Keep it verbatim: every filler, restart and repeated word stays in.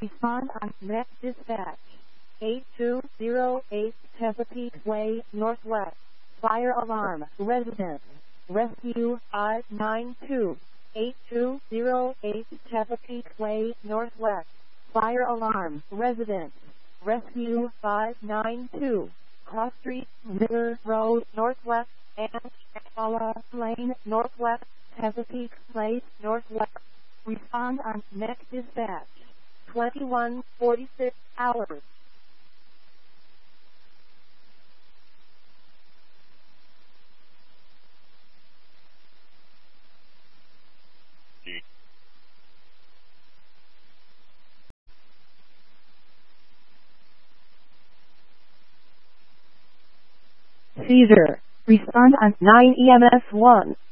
Respond on next dispatch. eight two zero eight Chesapeake Way, Northwest. Fire alarm. Residence. Rescue five nine two. eight two zero eight Chesapeake Way, Northwest. Fire alarm. Residence. Rescue five nine two. Cross Street, River Road, Northwest, and Shawala Lane, Northwest, Chesapeake Place, Northwest. Respond on next dispatch. twenty-one forty-six hours. Seizure. Respond on nine E M S one.